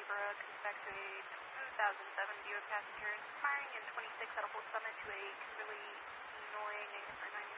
Brooke, expect a 2007 Buick Passenger, firing in 26 at a Full Summit to a Kimberly Illinois, negative for 9